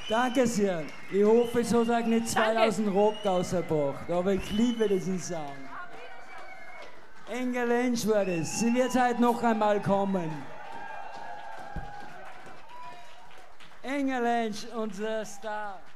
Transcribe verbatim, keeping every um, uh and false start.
Danke sehr. Ich hoffe, es hat euch nicht zweitausend Danke. Rock ausgebracht, aber ich liebe diesen Song. Engel Lensch war das. Sie wird heute noch einmal kommen. Engel Lensch, unser Star.